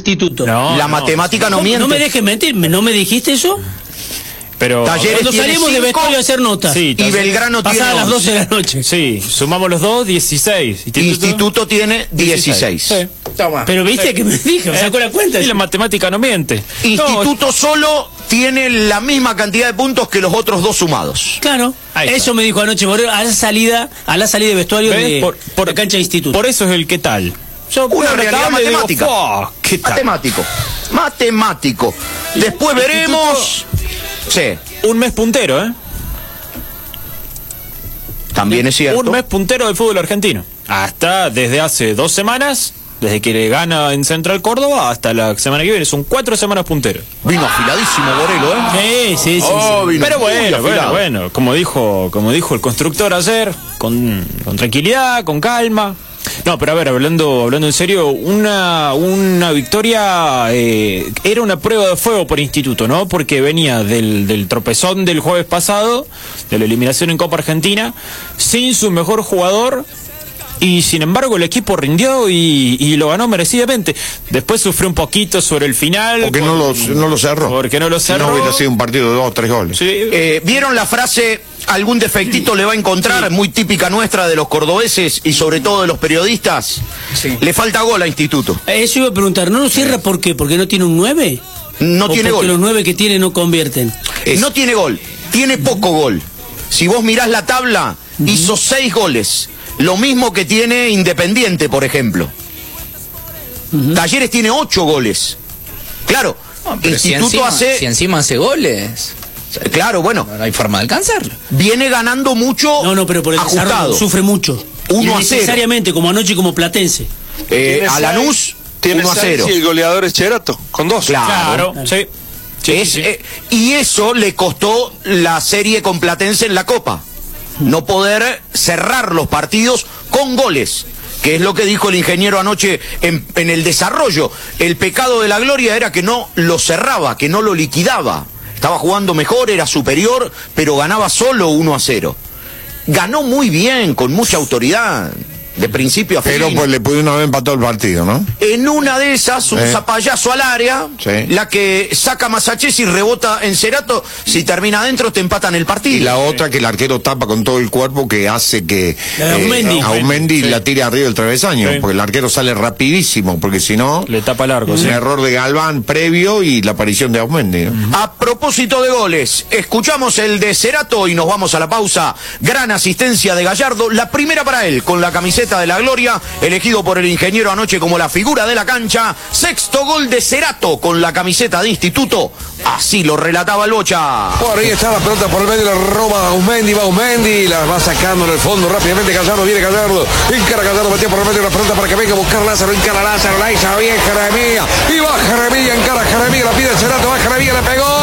Instituto. La matemática no miente. No me dejes mentir, ¿no me dijiste eso? Pero Talleres cuando salimos 5, de vestuario a hacer notas. Sí, y Belgrano tiene pasadas las 11. 12 de la noche. Sí, sumamos los dos, 16. Instituto tiene 16. Sí. Toma. Pero viste que me dije, sacó la cuenta. Y la matemática no miente. Instituto solo tiene la misma cantidad de puntos que los otros dos sumados. Claro, Ahí está. eso me dijo anoche Borrero a la salida de vestuario ¿Ves? de la cancha de Instituto. Por eso es el qué tal. Yo Una veo la realidad tabla y digo, matemática. "Fua, ¿qué tal?". Matemático. Después veremos. Sí, Un mes puntero, ¿eh? también es cierto. Un mes puntero del fútbol argentino. Hasta desde hace 2 semanas, desde que le gana en Central Córdoba hasta la semana que viene. Son 4 semanas punteros. Vino afiladísimo Borelo, ¿eh? Sí. Vino Pero muy bueno, afilado. como dijo el constructor ayer, con tranquilidad, con calma. No, pero a ver, hablando en serio, una victoria era una prueba de fuego por Instituto, ¿no? Porque venía del tropezón del jueves pasado, de la eliminación en Copa Argentina, sin su mejor jugador. Y sin embargo el equipo rindió y lo ganó merecidamente. Después sufrió un poquito sobre el final. Porque no lo cerró. Porque no lo cerró. Si no hubiera sido un partido de 2 o 3 goles. Sí. ¿Vieron la frase, algún defectito le va a encontrar, muy típica nuestra de los cordobeses y sobre todo de los periodistas? Sí. Le falta gol a Instituto. Eso iba a preguntar, ¿no lo cierra por qué? ¿Porque no tiene un 9? No ¿O tiene porque gol. los 9 que tiene no convierten? No tiene gol. Tiene poco gol. Si vos mirás la tabla, hizo 6 goles. Lo mismo que tiene Independiente, por ejemplo. Talleres tiene 8 goles. Claro, Pero Instituto si encima hace goles, Claro, bueno, no hay forma de alcanzarlo. viene ganando mucho No, pero por el desarrollo ajustado. sufre mucho. 1 a 0. Necesariamente, como anoche, como Platense. A Lanús, Tiene 1 a 6 0. y el goleador es Cherato, con 2. Claro. Sí. Es, y eso le costó la serie con Platense en la Copa. No poder cerrar los partidos con goles, que es lo que dijo el ingeniero anoche en el desarrollo. El pecado de la Gloria era que no lo cerraba, que no lo liquidaba. Estaba jugando mejor, era superior, pero ganaba solo 1 a 0. Ganó muy bien, con mucha autoridad, de principio a fin. Pero pues le pudieron haber empatado el partido, ¿no? En una de esas, un zapallazo al área, Sí. la que saca Masachés y rebota en Cerato, si termina adentro te empatan el partido. Y la otra que el arquero tapa con todo el cuerpo, que hace que Aumendi Sí. la tire arriba del travesaño, Sí. porque el arquero sale rapidísimo, porque si no, Le tapa largo, un sí. error de Galván previo y la aparición de Aumendi, ¿no? A propósito de goles, escuchamos el de Cerato y nos vamos a la pausa. Gran asistencia de Gallardo, la primera para él, con la camiseta de la Gloria, elegido por el ingeniero anoche como la figura de la cancha. Sexto gol de Cerato con la camiseta de Instituto. Así lo relataba el Bocha. Por ahí está la pelota por el medio, la roba Aumendi, va Aumendi, la va sacando en el fondo rápidamente Gallardo, viene Gallardo, encara Gallardo, metió por el medio la pelota para que venga a buscar Lázaro, encara Lázaro, la hizo bien Jeremía, y va Jeremía, encara Jeremía, la pide Cerato, va Jeremía, le pegó.